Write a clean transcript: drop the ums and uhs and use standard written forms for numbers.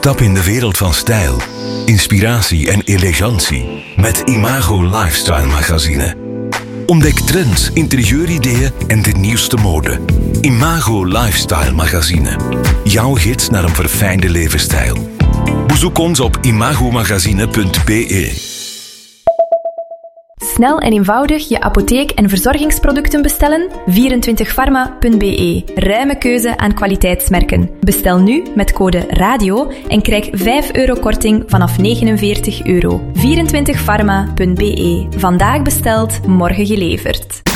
Stap in de wereld van stijl, inspiratie en elegantie met Imago Lifestyle Magazine. Ontdek trends, interieurideeën en de nieuwste mode. Imago Lifestyle Magazine. Jouw gids naar een verfijnde levensstijl. Bezoek ons op imagomagazine.be. Snel en eenvoudig je apotheek- en verzorgingsproducten bestellen? 24pharma.be. Ruime keuze aan kwaliteitsmerken. Bestel nu met code RADIO en krijg €5 korting vanaf €49. 24pharma.be. Vandaag besteld, morgen geleverd.